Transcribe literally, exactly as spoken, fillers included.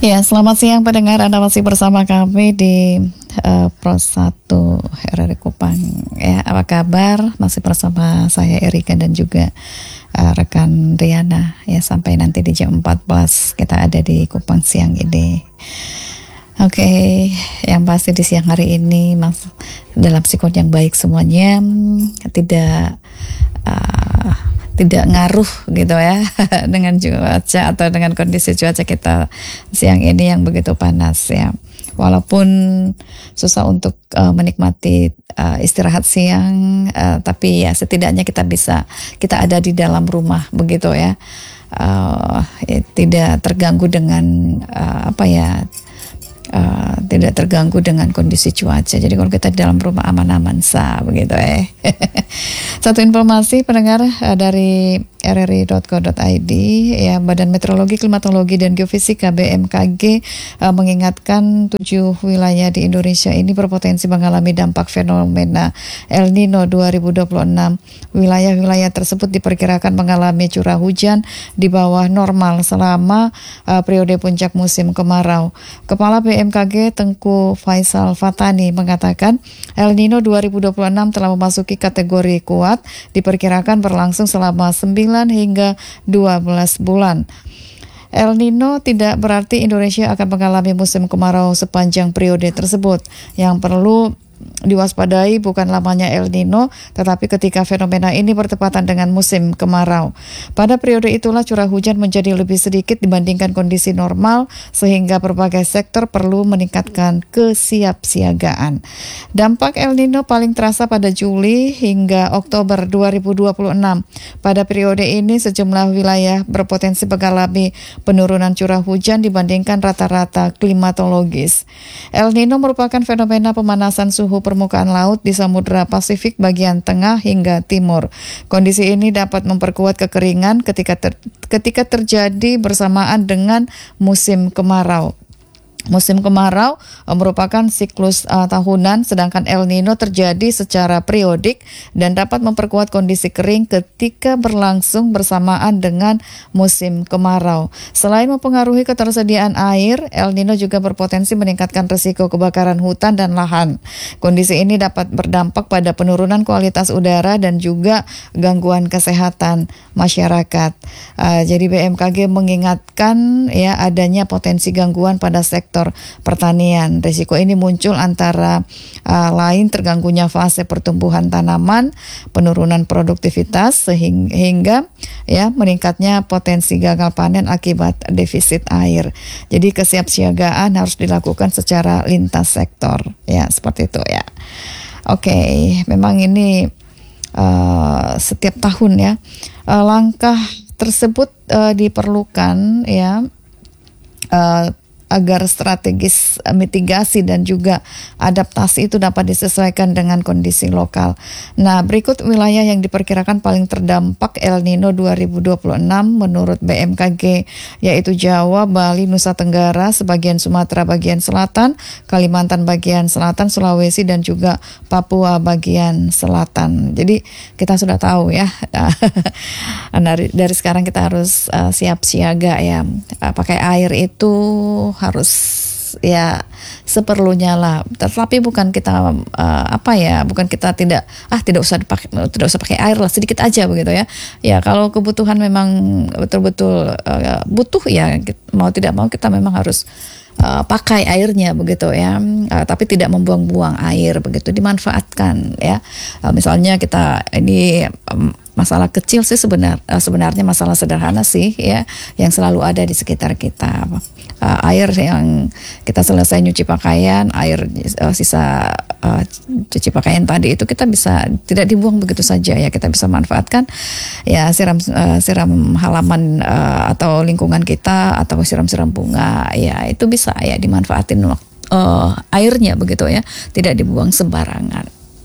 Ya, selamat siang pendengar. Anda masih bersama kami di uh, Pro satu R R I Kupang. Ya, apa kabar? Masih bersama saya Erika dan juga uh, rekan Riana. Ya, sampai nanti di jam empat belas kita ada di Kupang siang ini. Oke, okay, yang pasti di siang hari ini mas, dalam sikon yang baik semuanya, tidak uh, tidak ngaruh gitu ya dengan cuaca atau dengan kondisi cuaca kita siang ini yang begitu panas ya. Walaupun susah untuk uh, menikmati uh, istirahat siang, uh, tapi ya setidaknya kita bisa, kita ada di dalam rumah begitu ya, uh, ya tidak terganggu dengan uh, apa ya. Uh, tidak terganggu dengan kondisi cuaca. Jadi kalau kita di dalam rumah aman-aman sah begitu eh. Satu informasi pendengar uh, dari r r i dot co dot i d ya, Badan Meteorologi, Klimatologi dan Geofisika B M K G uh, mengingatkan tujuh wilayah di Indonesia ini berpotensi mengalami dampak fenomena El Nino dua ribu dua puluh enam. Wilayah-wilayah tersebut diperkirakan mengalami curah hujan di bawah normal selama uh, periode puncak musim kemarau. Kepala B M K G Tengku Faisal Fatani mengatakan El Nino dua ribu dua puluh enam telah memasuki kategori kuat, diperkirakan berlangsung selama sembilan hingga dua belas bulan. El Nino tidak berarti Indonesia akan mengalami musim kemarau sepanjang periode tersebut. Yang perlu diwaspadai bukan lamanya El Nino, tetapi ketika fenomena ini bertepatan dengan musim kemarau. Pada periode itulah curah hujan menjadi lebih sedikit dibandingkan kondisi normal, sehingga berbagai sektor perlu meningkatkan kesiapsiagaan. Dampak El Nino paling terasa pada Juli hingga Oktober dua ribu dua puluh enam. Pada periode ini sejumlah wilayah berpotensi mengalami penurunan curah hujan dibandingkan rata-rata klimatologis. El Nino merupakan fenomena pemanasan suhu suhu permukaan laut di Samudra Pasifik bagian tengah hingga timur. Kondisi ini dapat memperkuat kekeringan ketika ter, ketika terjadi bersamaan dengan musim kemarau. Musim kemarau uh, merupakan siklus uh, tahunan, sedangkan El Nino terjadi secara periodik dan dapat memperkuat kondisi kering ketika berlangsung bersamaan dengan musim kemarau. Selain mempengaruhi ketersediaan air, El Nino juga berpotensi meningkatkan risiko kebakaran hutan dan lahan. Kondisi ini dapat berdampak pada penurunan kualitas udara dan juga gangguan kesehatan masyarakat. Uh, jadi B M K G mengingatkan ya adanya potensi gangguan pada sektor pertanian. Risiko ini muncul antara uh, lain terganggunya fase pertumbuhan tanaman, penurunan produktivitas sehingga ya meningkatnya potensi gagal panen akibat defisit air. Jadi kesiapsiagaan harus dilakukan secara lintas sektor ya, seperti itu ya. Oke, okay, memang ini uh, setiap tahun ya uh, langkah tersebut uh, diperlukan ya uh, agar strategis mitigasi dan juga adaptasi itu dapat disesuaikan dengan kondisi lokal. Nah, berikut wilayah yang diperkirakan paling terdampak El Nino dua ribu dua puluh enam menurut B M K G, yaitu Jawa, Bali, Nusa Tenggara, sebagian Sumatera bagian selatan, Kalimantan bagian selatan, Sulawesi dan juga Papua bagian selatan. Jadi kita sudah tahu ya, dari, dari sekarang kita harus uh, siap siaga ya, uh, pakai air itu harus ya seperlunya lah, tetapi bukan kita uh, apa ya, bukan kita tidak ah tidak usah dipakai, tidak usah pakai air lah, sedikit aja begitu ya. Ya kalau kebutuhan memang betul-betul uh, butuh ya, mau tidak mau kita memang harus uh, pakai airnya begitu ya, uh, tapi tidak membuang-buang air begitu, dimanfaatkan ya. Uh, misalnya kita ini um, masalah kecil sih sebenar, sebenarnya masalah sederhana sih ya, yang selalu ada di sekitar kita. Uh, air yang kita selesai nyuci pakaian, air uh, sisa uh, cuci pakaian tadi itu kita bisa tidak dibuang begitu saja ya, kita bisa manfaatkan ya, siram uh, siram halaman uh, atau lingkungan kita, atau siram-siram bunga ya, itu bisa ya dimanfaatin uh, airnya begitu ya, tidak dibuang sembarangan.